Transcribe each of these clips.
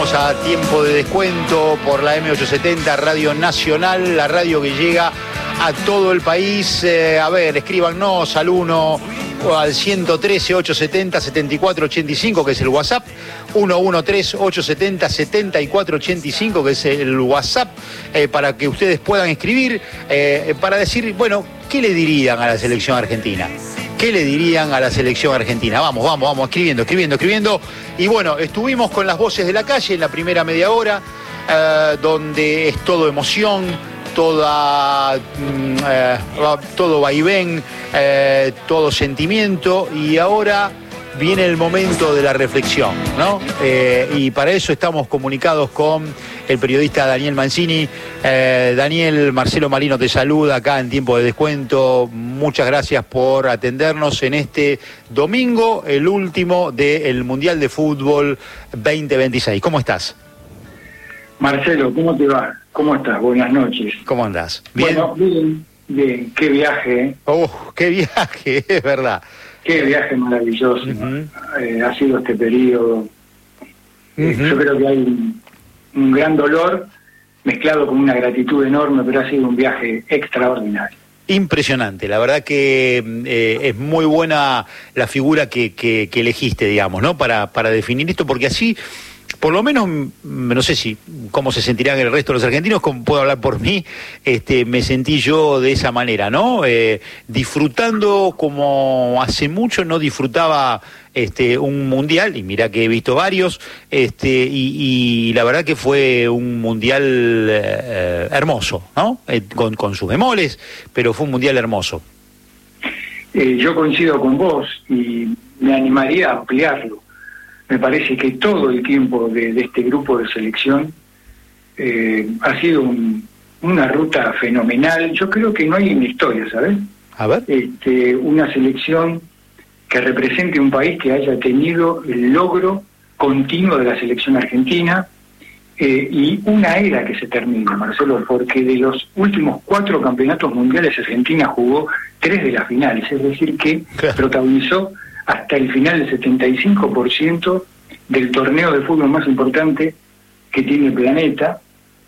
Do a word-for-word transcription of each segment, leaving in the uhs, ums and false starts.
Estamos a tiempo de descuento por la eme ochocientos setenta, Radio Nacional, la radio que llega a todo el país. Eh, a ver, escríbanos al uno o al ciento trece, ochocientos setenta, setenta y cuatro ochenta y cinco, que es el WhatsApp, ciento trece, ochocientos setenta, setenta y cuatro ochenta y cinco, que es el WhatsApp, eh, para que ustedes puedan escribir, eh, para decir, bueno, ¿qué le dirían a la selección argentina? ¿Qué le dirían a la selección argentina? Vamos, vamos, vamos, escribiendo, escribiendo, escribiendo. Y bueno, estuvimos con las voces de la calle en la primera media hora, eh, donde es todo emoción, toda, eh, todo vaivén, eh, todo sentimiento, y ahora viene el momento de la reflexión, ¿no? Eh, y para eso estamos comunicados con el periodista Daniel Mancini. Eh, Daniel, Marcelo Marino te saluda acá en Tiempo de Descuento. Muchas gracias por atendernos en este domingo, el último del Mundial de Fútbol veinte veintiséis. ¿Cómo estás? Marcelo, ¿cómo te va? ¿Cómo estás? Buenas noches. ¿Cómo andás? ¿Bien? Bueno, bien, bien. Qué viaje, ¿eh? ¡Oh, qué viaje! Es verdad. Qué viaje maravilloso. Uh-huh. eh, ha sido este periodo. Uh-huh. eh, yo creo que hay un, un gran dolor mezclado con una gratitud enorme, pero ha sido un viaje extraordinario. Impresionante, la verdad que eh, es muy buena la figura que, que, que elegiste, digamos, ¿no? Para, para definir esto, porque así, por lo menos, no sé si cómo se sentirán el resto de los argentinos, como puedo hablar por mí, este, me sentí yo de esa manera, ¿no? Eh, disfrutando como hace mucho no disfrutaba este, un mundial, y mirá que he visto varios, este, y, y la verdad que fue un mundial eh, hermoso, ¿no? Eh, con, con sus bemoles, pero fue un mundial hermoso. Eh, yo coincido con vos y me animaría a ampliarlo. Me parece que todo el tiempo de, de este grupo de selección eh, ha sido un, una ruta fenomenal. Yo creo que no hay en la historia, ¿sabes? A ver. Este, una selección que represente un país que haya tenido el logro continuo de la selección argentina eh, y una era que se termina, Marcelo, porque de los últimos cuatro campeonatos mundiales Argentina jugó tres de las finales, es decir que claro, protagonizó hasta el final del setenta y cinco por ciento del torneo de fútbol más importante que tiene el planeta,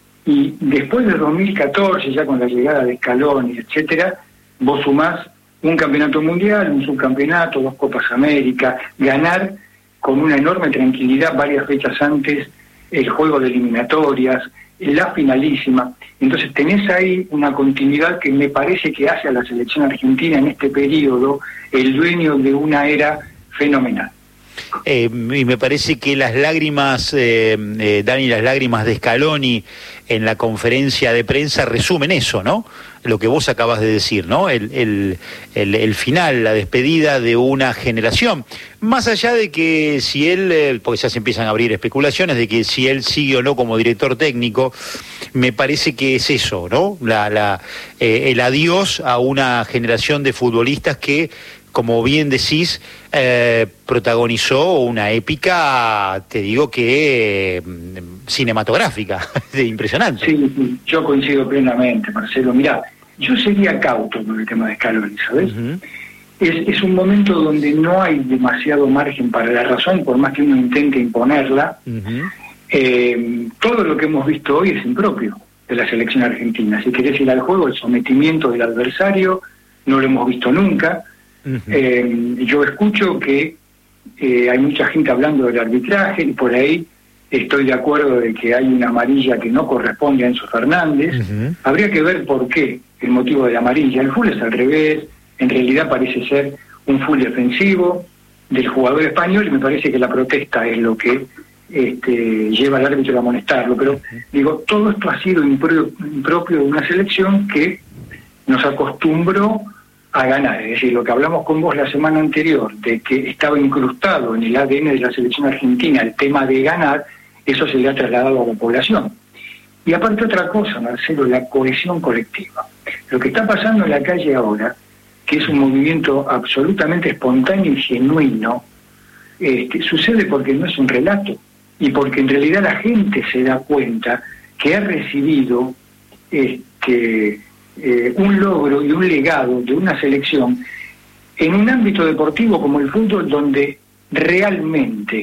y después del dos mil catorce, ya con la llegada de Scaloni, etcétera, vos sumás un campeonato mundial, un subcampeonato, dos Copas América, ganar con una enorme tranquilidad varias fechas antes el juego de eliminatorias, la finalísima. Entonces tenés ahí una continuidad que me parece que hace a la selección argentina en este periodo el dueño de una era fenomenal. Eh, y me parece que las lágrimas, eh, eh, Dani, las lágrimas de Scaloni en la conferencia de prensa resumen eso, ¿no? Lo que vos acabas de decir, ¿no? El, el, el, el final, la despedida de una generación. Más allá de que si él, eh, porque ya se empiezan a abrir especulaciones de que si él sigue o no como director técnico, me parece que es eso, ¿no? La, la, eh, el adiós a una generación de futbolistas que, como bien decís, eh, protagonizó una épica, te digo que eh, cinematográfica, impresionante. Sí, sí, yo coincido plenamente, Marcelo. Mirá, yo sería cauto con el tema de Scaloni, ¿sabes? Uh-huh. Es, es un momento donde no hay demasiado margen para la razón, por más que uno intente imponerla. Uh-huh. Eh, todo lo que hemos visto hoy es impropio de la selección argentina. Si querés ir al juego, el sometimiento del adversario, no lo hemos visto nunca. Uh-huh. Eh, yo escucho que eh, hay mucha gente hablando del arbitraje y por ahí estoy de acuerdo de que hay una amarilla que no corresponde a Enzo Fernández. Uh-huh. Habría que ver por qué el motivo de la amarilla. El full es al revés, en realidad parece ser un full defensivo del jugador español y me parece que la protesta es lo que este, lleva al árbitro a amonestarlo, pero uh-huh, digo, todo esto ha sido impro- impropio de una selección que nos acostumbró a ganar, es decir, lo que hablamos con vos la semana anterior, de que estaba incrustado en el A D N de la selección argentina el tema de ganar, eso se le ha trasladado a la población. Y aparte otra cosa, Marcelo, la cohesión colectiva. Lo que está pasando en la calle ahora, que es un movimiento absolutamente espontáneo y genuino, este, sucede porque no es un relato, y porque en realidad la gente se da cuenta que ha recibido este Eh, un logro y un legado de una selección en un ámbito deportivo como el fútbol, donde realmente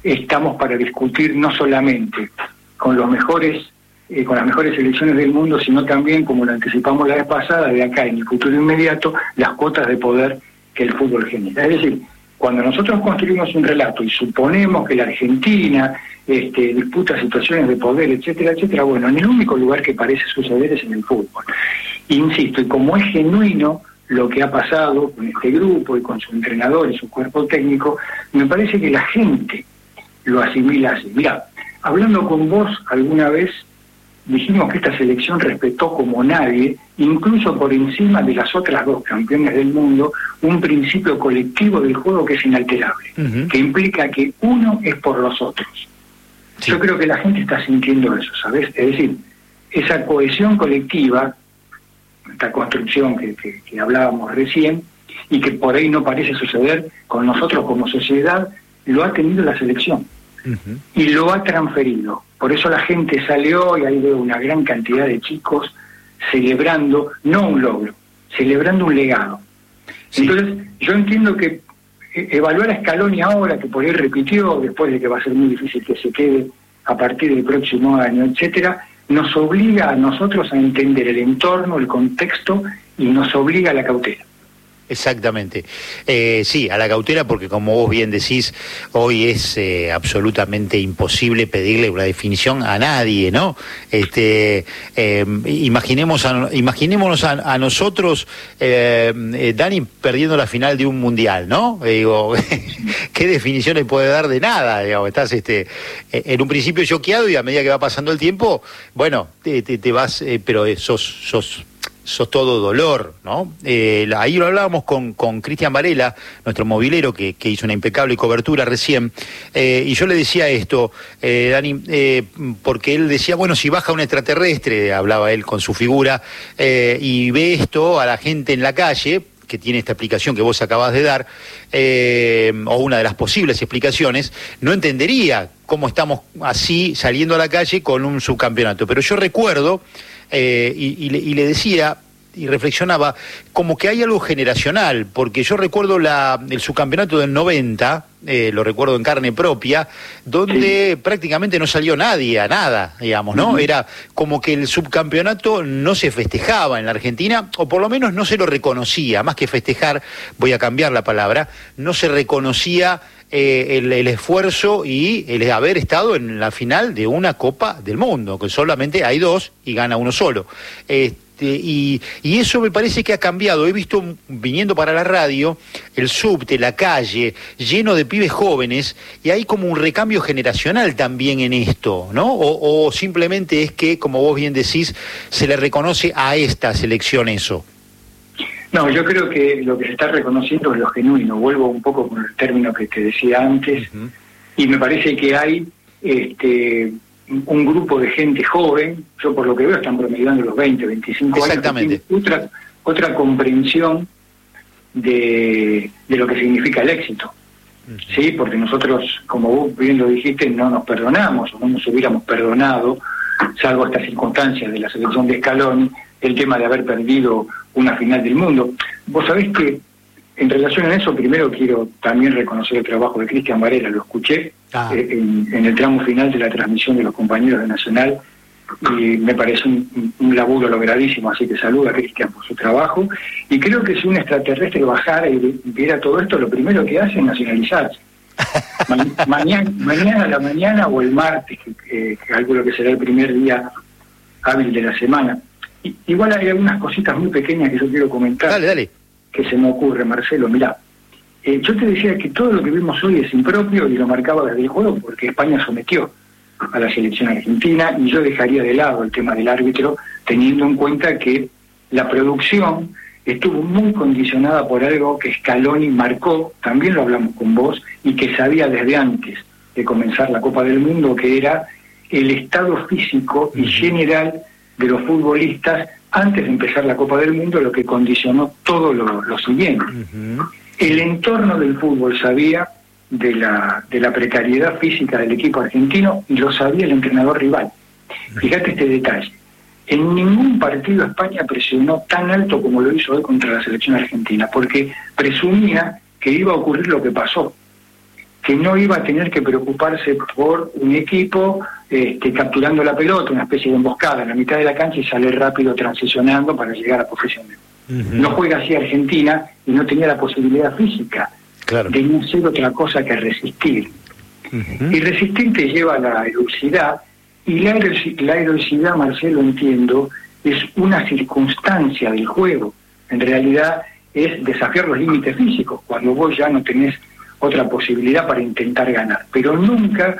estamos para discutir no solamente con los mejores, eh, con las mejores selecciones del mundo, sino también, como lo anticipamos la vez pasada, de acá en el futuro inmediato, las cuotas de poder que el fútbol genera. Es decir, cuando nosotros construimos un relato y suponemos que la Argentina este, disputa situaciones de poder, etcétera, etcétera, bueno, en el único lugar que parece suceder es en el fútbol. Insisto, y como es genuino lo que ha pasado con este grupo y con su entrenador y su cuerpo técnico, me parece que la gente lo asimila así. Mirá, hablando con vos alguna vez, dijimos que esta selección respetó como nadie, incluso por encima de las otras dos campeones del mundo, un principio colectivo del juego que es inalterable, uh-huh. que implica que uno es por los otros. Sí. Yo creo que la gente está sintiendo eso, ¿sabes? Es decir, esa cohesión colectiva, esta construcción que, que, que hablábamos recién, y que por ahí no parece suceder con nosotros como sociedad, lo ha tenido la selección. Uh-huh. Y lo ha transferido. Por eso la gente sale hoy, ahí veo una gran cantidad de chicos celebrando, no un logro, celebrando un legado. Sí. Entonces, yo entiendo que evaluar a Scaloni ahora, que por ahí repitió, después de que va a ser muy difícil que se quede a partir del próximo año, etcétera, nos obliga a nosotros a entender el entorno, el contexto, y nos obliga a la cautela. Exactamente. Eh, sí, a la cautela, porque como vos bien decís, hoy es eh, absolutamente imposible pedirle una definición a nadie, ¿no? Este, eh, imaginemos a, imaginémonos a, a nosotros, eh, eh, Dani, perdiendo la final de un mundial, ¿no? Eh, digo, ¿qué definición le puede dar de nada? Digamos, estás este, en un principio choqueado y a medida que va pasando el tiempo, bueno, te, te, te vas, eh, pero eh, sos... sos sos todo dolor, ¿no? Eh, ahí lo hablábamos con, con Cristian Varela, nuestro movilero, que, que hizo una impecable cobertura recién, eh, y yo le decía esto, eh, Dani, eh, porque él decía, bueno, si baja un extraterrestre, hablaba él con su figura, eh, y ve esto a la gente en la calle, que tiene esta explicación que vos acabás de dar, eh, o una de las posibles explicaciones, no entendería cómo estamos así saliendo a la calle con un subcampeonato. Pero yo recuerdo, eh, y, y, le, y le decía, y reflexionaba, como que hay algo generacional, porque yo recuerdo la, el subcampeonato del noventa, eh, lo recuerdo en carne propia, donde sí. prácticamente no salió nadie a nada, digamos, ¿no? Uh-huh. Era como que el subcampeonato no se festejaba en la Argentina, o por lo menos no se lo reconocía, más que festejar, voy a cambiar la palabra, no se reconocía eh, el, el esfuerzo y el haber estado en la final de una Copa del Mundo, que solamente hay dos y gana uno solo. Eh, Y, y eso me parece que ha cambiado. He visto, viniendo para la radio, el subte, la calle, lleno de pibes jóvenes, y hay como un recambio generacional también en esto, ¿no? O, o simplemente es que, como vos bien decís, se le reconoce a esta selección eso. No, yo creo que lo que se está reconociendo es lo genuino. Vuelvo un poco con el término que te decía antes, uh-huh. y me parece que hay... este un grupo de gente joven, yo por lo que veo están promediando los veinte, veinticinco años. Exactamente. Otra, otra comprensión de, de lo que significa el éxito. Uh-huh. Sí, porque nosotros, como vos bien lo dijiste, no nos perdonamos, o no nos hubiéramos perdonado, salvo estas circunstancias de la selección de Scaloni, el tema de haber perdido una final del mundo. Vos sabés que en relación a eso, primero quiero también reconocer el trabajo de Cristian Varela, lo escuché ah. eh, en, en el tramo final de la transmisión de los compañeros de Nacional, y me parece un, un laburo logradísimo, así que saludo a Cristian por su trabajo, y creo que si un extraterrestre bajara y viera todo esto, lo primero que hace es nacionalizarse. Ma- mañana, mañana a la mañana o el martes, que, que, que calculo que será el primer día hábil de la semana. Y, igual hay algunas cositas muy pequeñas que yo quiero comentar. Dale, dale. Que se me ocurre, Marcelo. Mirá, eh, yo te decía que todo lo que vimos hoy es impropio y lo marcaba desde el juego porque España sometió a la selección argentina, y yo dejaría de lado el tema del árbitro, teniendo en cuenta que la producción estuvo muy condicionada por algo que Scaloni marcó, también lo hablamos con vos, y que sabía desde antes de comenzar la Copa del Mundo, que era el estado físico y general de los futbolistas antes de empezar la Copa del Mundo, lo que condicionó todo lo, lo siguiente. Uh-huh. El entorno del fútbol sabía de la, de la precariedad física del equipo argentino, y lo sabía el entrenador rival. Uh-huh. Fíjate este detalle. En ningún partido España presionó tan alto como lo hizo hoy contra la selección argentina, porque presumía que iba a ocurrir lo que pasó. que no iba a tener que preocuparse por un equipo este, capturando la pelota, una especie de emboscada en la mitad de la cancha y salir rápido transicionando para llegar a posesión de gol. Uh-huh. No juega así Argentina y no tenía la posibilidad física claro. de no hacer otra cosa que resistir. Uh-huh. Y resistir te lleva a la heroicidad, y la, hero- la heroicidad, Marcelo, entiendo, es una circunstancia del juego. En realidad es desafiar los límites físicos, cuando vos ya no tenés otra posibilidad para intentar ganar. Pero nunca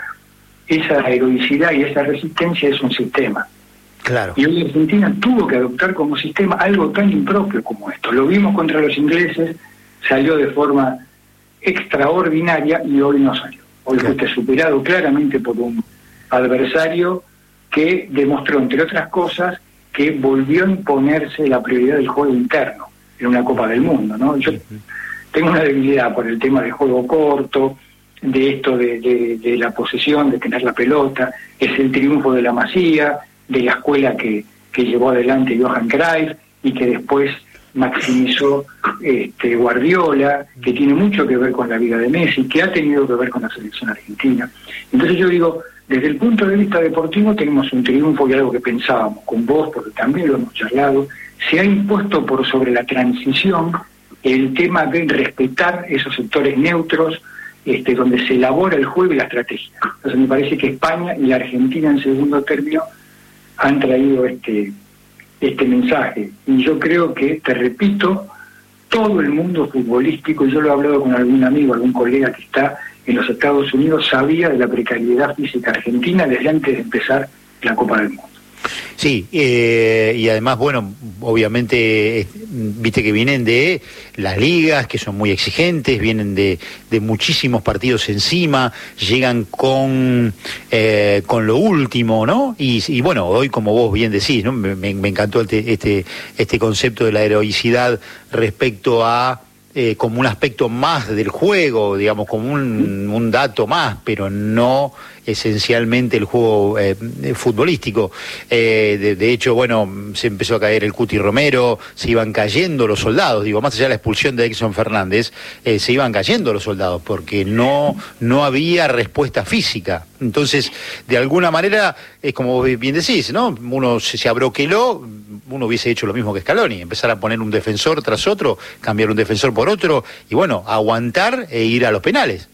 esa heroicidad y esa resistencia es un sistema. Claro. Y hoy Argentina tuvo que adoptar como sistema algo tan impropio como esto. Lo vimos contra los ingleses, salió de forma extraordinaria y hoy no salió. Hoy claro. fuiste superado claramente por un adversario que demostró, entre otras cosas, que volvió a imponerse la prioridad del juego interno en una Copa del Mundo, ¿no? Yo tengo una debilidad por el tema del juego corto, de esto de, de, de la posesión, de tener la pelota, es el triunfo de la Masía, de la escuela que, que llevó adelante Johan Cruyff y que después maximizó este, Guardiola, que tiene mucho que ver con la vida de Messi, que ha tenido que ver con la selección argentina. Entonces yo digo, desde el punto de vista deportivo tenemos un triunfo y algo que pensábamos con vos, porque también lo hemos charlado, se ha impuesto por sobre la transición el tema de respetar esos sectores neutros, este, donde se elabora el juego y la estrategia. Entonces me parece que España y la Argentina en segundo término han traído este, este mensaje. Y yo creo que, te repito, todo el mundo futbolístico, y yo lo he hablado con algún amigo, algún colega que está en los Estados Unidos, sabía de la precariedad física argentina desde antes de empezar la Copa del Mundo. Sí, eh, y además, bueno, obviamente, eh, viste que vienen de las ligas, que son muy exigentes, vienen de, de muchísimos partidos encima, llegan con eh, con lo último, ¿no? Y, y bueno, hoy, como vos bien decís, ¿no? Me, me encantó este, este, este concepto de la heroicidad respecto a Eh, como un aspecto más del juego, digamos, como un, un dato más, pero no esencialmente el juego eh, futbolístico. Eh, de, de hecho, bueno, se empezó a caer el Cuti Romero, se iban cayendo los soldados, digo, más allá de la expulsión de Edson Fernández, eh, se iban cayendo los soldados, porque no, no había respuesta física. Entonces, de alguna manera, es como bien decís, ¿no? Uno se, se abroqueló, uno hubiese hecho lo mismo que Scaloni, empezar a poner un defensor tras otro, cambiar un defensor por otro, y bueno, aguantar e ir a los penales.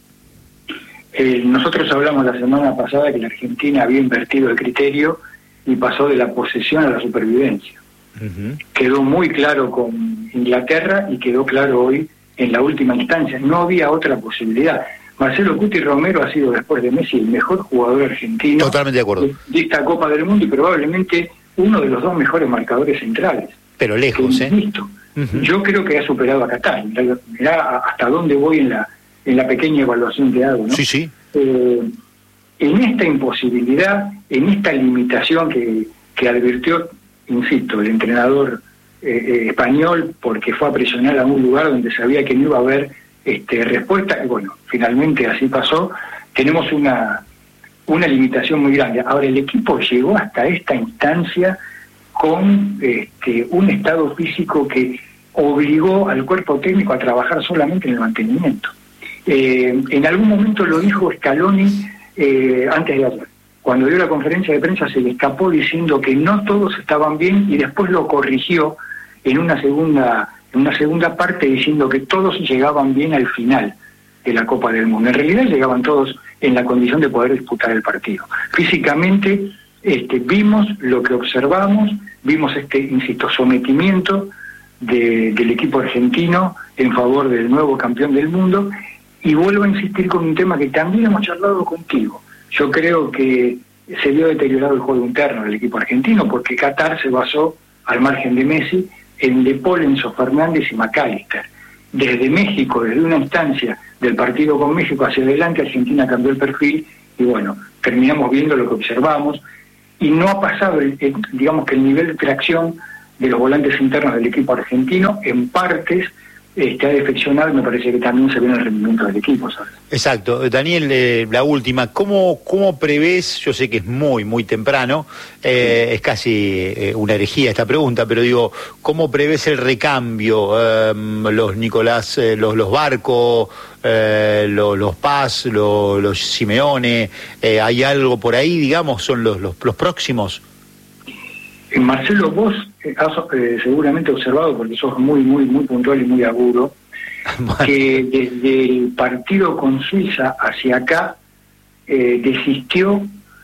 Eh, nosotros hablamos la semana pasada que la Argentina había invertido el criterio y pasó de la posesión a la supervivencia. Uh-huh. Quedó muy claro con Inglaterra y quedó claro hoy en la última instancia. No había otra posibilidad. Marcelo Cuti Romero ha sido, después de Messi, el mejor jugador argentino. Totalmente de acuerdo. De esta Copa del Mundo y probablemente uno de los dos mejores marcadores centrales. Pero lejos, ¿eh? Uh-huh. Yo creo que ha superado a Qatar. Mirá, mirá hasta dónde voy en la en la pequeña evaluación que hago, ¿no? Sí, sí. Eh, en esta imposibilidad, en esta limitación que, que advirtió, insisto, el entrenador eh, eh, español, porque fue a presionar a un lugar donde sabía que no iba a haber este, respuesta, y bueno, finalmente así pasó, tenemos una, una limitación muy grande. Ahora, el equipo llegó hasta esta instancia con este, un estado físico que obligó al cuerpo técnico a trabajar solamente en el mantenimiento. Eh, en algún momento lo dijo Scaloni eh, antes de ayer. Cuando dio la conferencia de prensa se le escapó diciendo que no todos estaban bien y después lo corrigió en una segunda, en una segunda parte diciendo que todos llegaban bien al final de la Copa del Mundo. En realidad llegaban todos en la condición de poder disputar el partido. Físicamente este, vimos lo que observamos, vimos este, insisto, sometimiento de, del equipo argentino en favor del nuevo campeón del mundo. Y vuelvo a insistir con un tema que también hemos charlado contigo. Yo creo que se vio deteriorado el juego interno del equipo argentino porque Qatar se basó, al margen de Messi, en De Paul, Enzo Fernández y McAllister. Desde México, desde una instancia del partido con México hacia adelante, Argentina cambió el perfil y bueno, terminamos viendo lo que observamos y no ha pasado, el, el, digamos que el nivel de tracción de los volantes internos del equipo argentino en partes este, ha defeccionado, me parece que también se ve en el rendimiento del equipo, ¿sabes? Exacto. Daniel, eh, la última, ¿cómo, cómo prevés? Yo sé que es muy, muy temprano, eh, sí. Es casi eh, una herejía esta pregunta, pero digo, ¿cómo prevés el recambio? Eh, los Nicolás, eh, los, los Barco, eh, los, los Paz, los, los Simeone, eh, ¿hay algo por ahí, digamos, son los, los, los próximos? Marcelo, vos has eh, seguramente observado, porque sos muy, muy, muy puntual y muy agudo, bueno, que desde el partido con Suiza hacia acá eh, desistió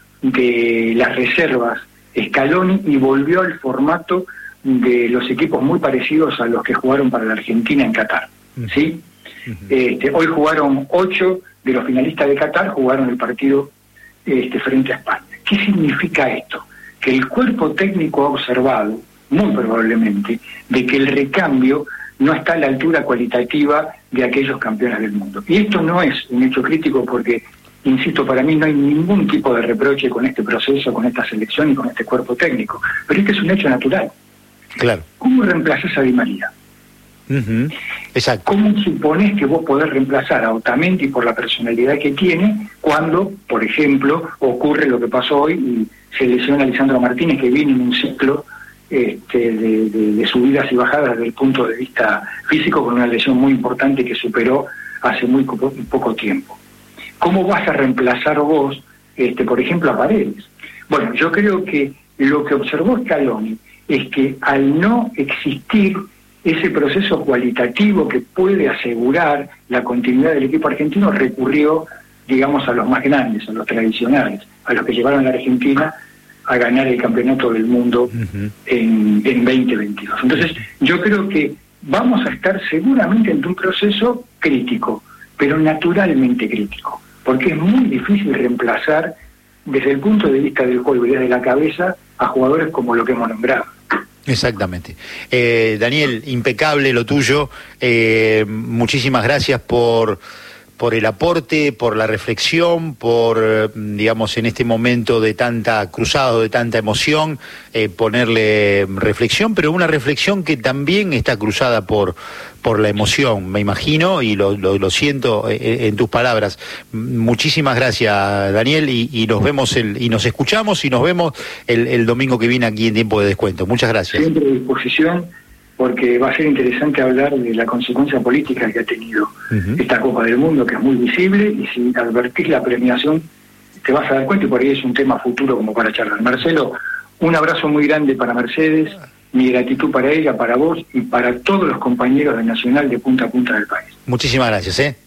de las reservas Scaloni y volvió al formato de los equipos muy parecidos a los que jugaron para la Argentina en Qatar, ¿sí? Uh-huh. Este, hoy jugaron ocho de los finalistas de Qatar, jugaron el partido este, frente a España. ¿Qué significa esto? Que el cuerpo técnico ha observado, muy probablemente, de que el recambio no está a la altura cualitativa de aquellos campeones del mundo. Y esto no es un hecho crítico porque, insisto, para mí no hay ningún tipo de reproche con este proceso, con esta selección y con este cuerpo técnico. Pero este es un hecho natural. Claro. ¿Cómo reemplazás a Di María? Uh-huh. Exacto. ¿Cómo suponés que vos podés reemplazar a Otamendi por la personalidad que tiene cuando, por ejemplo, ocurre lo que pasó hoy y se lesiona a Lisandro Martínez, que viene en un ciclo este, de, de, de subidas y bajadas desde el punto de vista físico, con una lesión muy importante que superó hace muy poco, poco tiempo? ¿Cómo vas a reemplazar vos, este, por ejemplo, a Paredes? Bueno, yo creo que lo que observó Scaloni es que al no existir ese proceso cualitativo que puede asegurar la continuidad del equipo argentino, recurrió, digamos, a los más grandes, a los tradicionales, a los que llevaron a la Argentina a ganar el campeonato del mundo uh-huh. en, en veinte veintidós. Entonces, yo creo que vamos a estar seguramente en un proceso crítico, pero naturalmente crítico, porque es muy difícil reemplazar desde el punto de vista del juego y desde la cabeza a jugadores como lo que hemos nombrado. Exactamente. Eh, Daniel, impecable lo tuyo. Eh, muchísimas gracias por, por el aporte, por la reflexión, por, digamos, en este momento de tanta cruzado, de tanta emoción, eh, ponerle reflexión, pero una reflexión que también está cruzada por, por la emoción, me imagino, y lo, lo, lo siento en, en tus palabras. Muchísimas gracias, Daniel, y, y nos vemos el, y nos escuchamos y nos vemos el, el domingo que viene aquí en Tiempo de Descuento. Muchas gracias. Siempre a disposición, porque va a ser interesante hablar de la consecuencia política que ha tenido uh-huh. esta Copa del Mundo, que es muy visible, y si advertís la premiación te vas a dar cuenta, y por ahí es un tema futuro como para charlar. Marcelo, un abrazo muy grande para Mercedes, mi gratitud para ella, para vos y para todos los compañeros de Nacional de punta a punta del país. Muchísimas gracias, ¿eh?